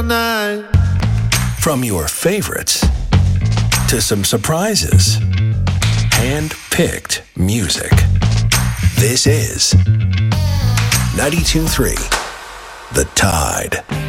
all night. From your favorites to some surprises. Hand-picked music. This is 92.3 The Tide.